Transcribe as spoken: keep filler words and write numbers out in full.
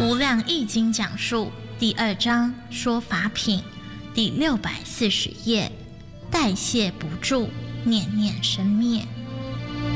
无量易经讲述第二章说法品第六百四十页，代谢不住，念念生灭。